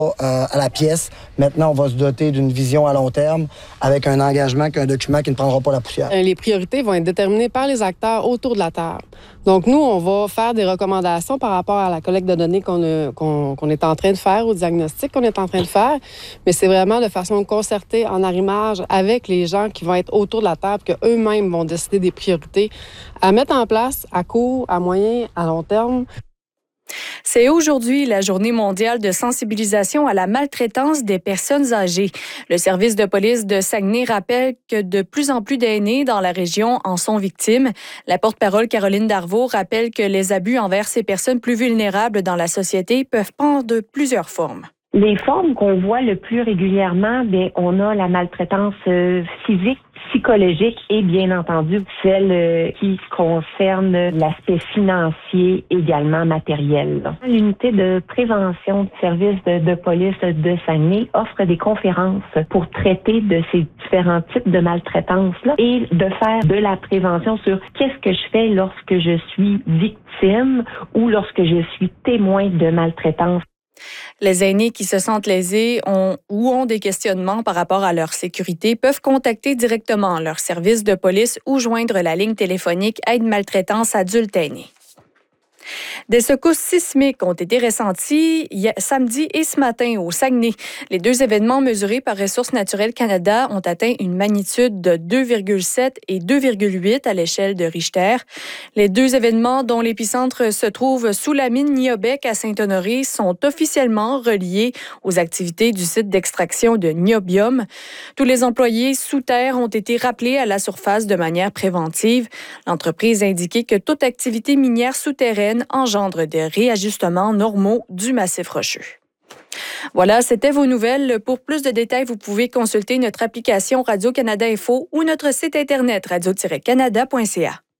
à la pièce. Maintenant, on va se doter d'une vision à long terme avec un engagement, qu'un document qui ne prendra pas la poussière. Les priorités vont être déterminées par les acteurs autour de la table. Donc, nous, on va faire des recommandations par rapport à la collecte de données qu'on est en train de faire, au diagnostic qu'on est en train de faire. Mais c'est vraiment de façon concertée, en arrimage avec les gens qui vont être autour de la table, qu'eux-mêmes vont décider des priorités à mettre en place à court, à moyen, à long terme. C'est aujourd'hui la journée mondiale de sensibilisation à la maltraitance des personnes âgées. Le service de police de Saguenay rappelle que de plus en plus d'aînés dans la région en sont victimes. La porte-parole Caroline Darvaux rappelle que les abus envers ces personnes plus vulnérables dans la société peuvent prendre plusieurs formes. Les formes qu'on voit le plus régulièrement, on a la maltraitance physique, psychologique et bien entendu celle qui concerne l'aspect financier, également matériel. L'unité de prévention du service de police de Saguenay offre des conférences pour traiter de ces différents types de maltraitance-là et de faire de la prévention sur qu'est-ce que je fais lorsque je suis victime ou lorsque je suis témoin de maltraitance. Les aînés qui se sentent lésés ou ont des questionnements par rapport à leur sécurité peuvent contacter directement leur service de police ou joindre la ligne téléphonique Aide maltraitance adulte aîné. Des secousses sismiques ont été ressenties samedi et ce matin au Saguenay. Les deux événements mesurés par Ressources naturelles Canada ont atteint une magnitude de 2,7 et 2,8 à l'échelle de Richter. Les deux événements dont l'épicentre se trouve sous la mine Niobec à Saint-Honoré sont officiellement reliés aux activités du site d'extraction de niobium. Tous les employés sous terre ont été rappelés à la surface de manière préventive. L'entreprise a indiqué que toute activité minière souterraine engendre des réajustements normaux du massif rocheux. Voilà, c'était vos nouvelles. Pour plus de détails, vous pouvez consulter notre application Radio-Canada Info ou notre site internet radio-canada.ca.